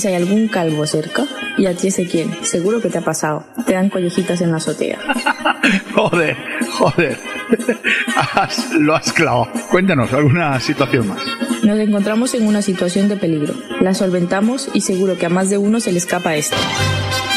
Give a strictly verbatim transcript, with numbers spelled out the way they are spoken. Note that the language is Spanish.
si hay algún calvo cerca, y a ti ese quién, seguro que te ha pasado. Te dan collejitas en la azotea. Joder, joder. Has- lo has clavado. Cuéntanos, alguna situación más. Nos encontramos en una situación de peligro. La solventamos y seguro que a más de uno se le escapa esto.